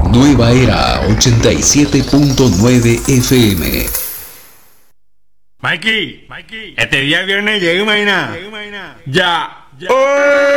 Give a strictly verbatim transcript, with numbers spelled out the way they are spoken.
Nueva Era ochenta y siete punto nueve F M. Mikey, Mikey, este día viernes llega, imagina. Ya. ya. ¡Oh!